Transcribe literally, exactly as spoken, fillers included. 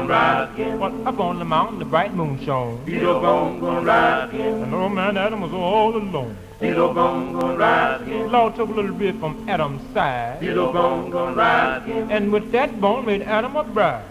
gonna ride again. Well, up on the mountain, the bright moon shone. Tito Bone gonna ride again. And old man Adam was all alone. Tito Bone gonna ride again. Lord took a little bit from Adam's side, Tito Bone gonna ride again. and with that bone made Adam a bride.